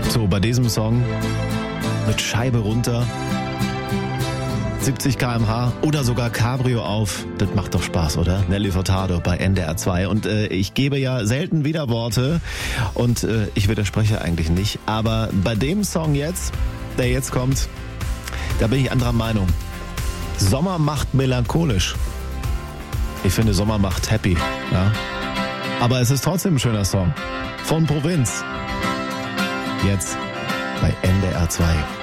So, bei diesem Song mit Scheibe runter, 70 km/h oder sogar Cabrio auf. Das macht doch Spaß, oder? Nelly Furtado bei NDR 2. Und ich gebe ja selten Widerworte und ich widerspreche eigentlich nicht. Aber bei dem Song jetzt, der jetzt kommt, da bin ich anderer Meinung. Sommer macht melancholisch. Ich finde, Sommer macht happy. Ja? Aber es ist trotzdem ein schöner Song. Von Provinz. Jetzt bei NDR 2.